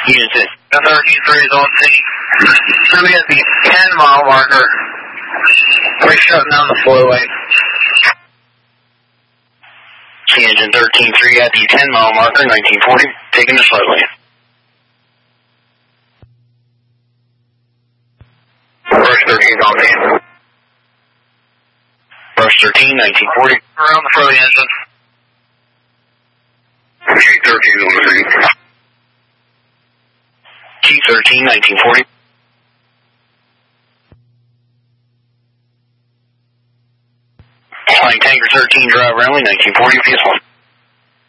Unit 6. 13-3 is on scene. So we at the 10-mile marker. We're shutting down the flowway. Engine 13-3 at the 10-mile marker, 1940, taking the slowway. Brush 13 on scene. Brush 13, 1940. Around the front of the engine. Sheet 13 on the scene. Key 13, 1940. Flying Tanker 13, drive runway, 1940, PS1.